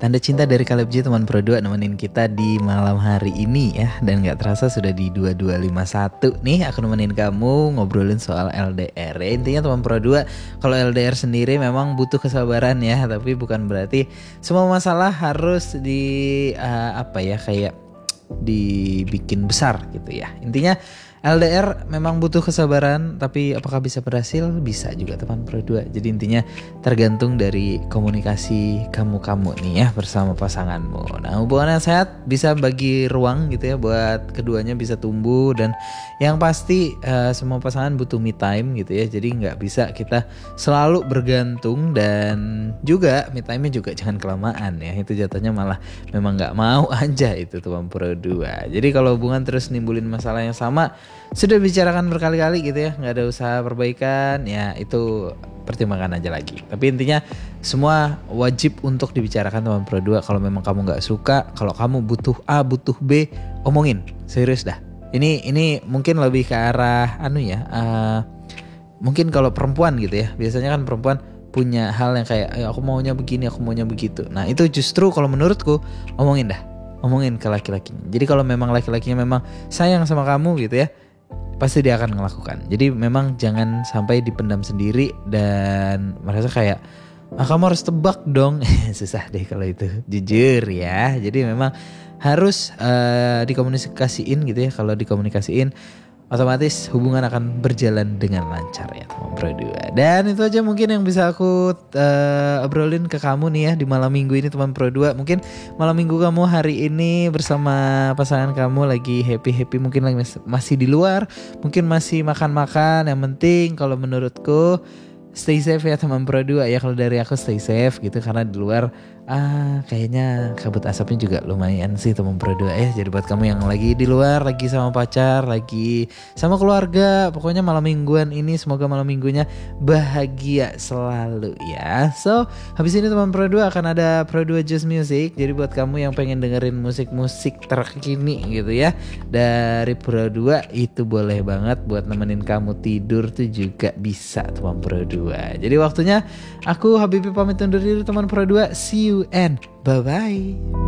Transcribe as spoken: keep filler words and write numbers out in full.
Tanda cinta dari Caleb J, teman Pro dua, nemenin kita di malam hari ini ya. Dan gak terasa sudah di dua dua lima satu nih, aku nemenin kamu ngobrolin soal L D R ya. Intinya teman Pro dua, kalau L D R sendiri memang butuh kesabaran ya. Tapi bukan berarti semua masalah harus di uh, apa ya kayak dibikin besar gitu ya. Intinya L D R memang butuh kesabaran, tapi apakah bisa berhasil? Bisa juga teman Pro dua. Jadi intinya tergantung dari komunikasi kamu-kamu nih ya bersama pasanganmu. Nah, hubungan yang sehat bisa bagi ruang gitu ya buat keduanya bisa tumbuh. Dan yang pasti uh, semua pasangan butuh me time gitu ya. Jadi gak bisa kita selalu bergantung, dan juga me time-nya juga jangan kelamaan ya. Itu jatuhnya malah memang gak mau aja itu teman Pro dua. Jadi kalau hubungan terus nimbulin masalah yang sama, sudah bicarakan berkali-kali gitu ya, nggak ada usaha perbaikan, ya itu pertimbangkan aja lagi. Tapi intinya semua wajib untuk dibicarakan teman Pro dua. Kalau memang kamu nggak suka, kalau kamu butuh A, butuh B, omongin, serius dah. Ini ini mungkin lebih ke arah anu ya, uh, mungkin kalau perempuan gitu ya, biasanya kan perempuan punya hal yang kayak, aku maunya begini, aku maunya begitu. Nah itu justru kalau menurutku omongin dah, omongin ke laki-lakinya. Jadi kalau memang laki-lakinya memang sayang sama kamu gitu ya, pasti dia akan melakukan. Jadi memang jangan sampai dipendam sendiri dan merasa kayak, ah kamu harus tebak dong. Susah deh kalau itu, jujur ya. Jadi memang harus uh, dikomunikasiin gitu ya. Kalau dikomunikasiin, otomatis hubungan akan berjalan dengan lancar ya teman Pro dua. Dan itu aja mungkin yang bisa aku uh, obrolin ke kamu nih ya di malam minggu ini teman Pro dua. Mungkin malam minggu kamu hari ini bersama pasangan kamu lagi happy-happy, mungkin lagi masih di luar, mungkin masih makan-makan. Yang penting kalau menurutku stay safe ya teman Pro dua ya. Kalau dari aku stay safe gitu, karena di luar ah kayaknya kabut asapnya juga lumayan sih teman Pro dua ya. Jadi buat kamu yang lagi di luar, lagi sama pacar, lagi sama keluarga, pokoknya malam mingguan ini semoga malam minggunya bahagia selalu ya. So habis ini teman Pro dua akan ada Pro dua Just Music. Jadi buat kamu yang pengen dengerin musik-musik terkini gitu ya dari Pro dua, itu boleh banget buat nemenin kamu tidur tuh juga bisa teman Pro dua. Jadi waktunya aku Habibie pamit undur diri teman Pro dua. See you and bye-bye.